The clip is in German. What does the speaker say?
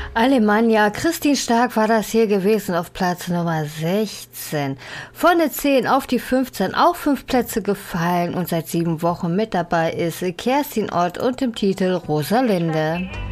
Alemannia, Christine Stark war das hier gewesen auf Platz Nummer 16. Von der 10 auf die 15 auch 5 Plätze gefallen und seit 7 Wochen mit dabei ist Kerstin Ott und dem Titel Rosalinde.